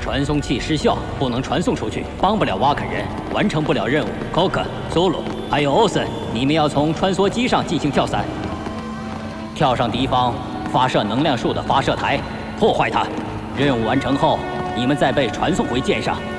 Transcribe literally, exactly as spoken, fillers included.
传送器失效，不能传送出去，帮不了瓦肯人，完成不了任务。Coke、Zulu 还有欧森，你们要从穿梭机上进行跳伞，跳上敌方发射能量树的发射台，破坏它。任务完成后，你们再被传送回舰上。